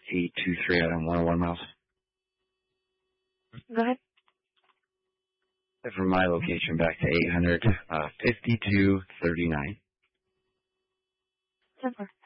823 out on 101 miles. Go ahead. From my location back to 800, 5239. 10-4.